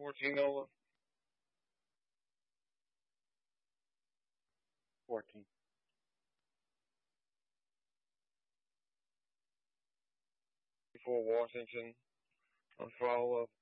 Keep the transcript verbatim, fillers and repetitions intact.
fourteen, Nola. fourteen. For Washington. On foul of